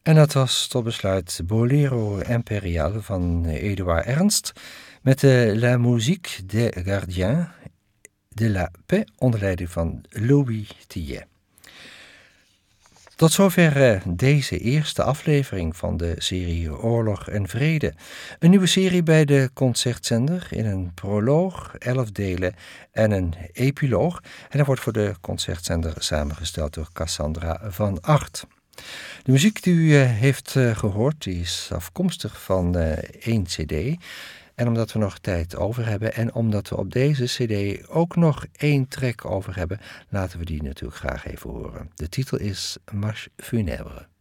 En dat was tot besluit Bolero Impérial van Eduard Ernst met de La Musique des Gardiens de la Paix onder leiding van Louis Tillet. Tot zover deze eerste aflevering van de serie Oorlog en Vrede. Een nieuwe serie bij de Concertzender in een proloog, 11 delen en een epiloog. En dat wordt voor de Concertzender samengesteld door Cassandra van Agt. De muziek die u heeft gehoord, die is afkomstig van 1 cd. En omdat we nog tijd over hebben en omdat we op deze cd ook nog 1 track over hebben, laten we die natuurlijk graag even horen. De titel is Marche Funèbre.